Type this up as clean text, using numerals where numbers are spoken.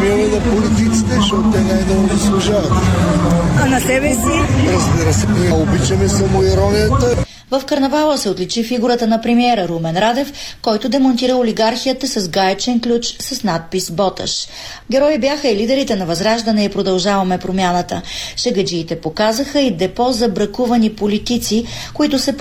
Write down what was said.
имаме на политиците, защото те най-много заслужават. А на себе си? Разбира се, обичаме самоиронията. В карнавала се отличи фигурата на премиера Румен Радев, който демонтира олигархията с гаечен ключ с надпис „Боташ“. Герои бяха и лидерите на Възраждане и Продължаваме промяната. Шегаджиите показаха и депо за бракувани политици, които се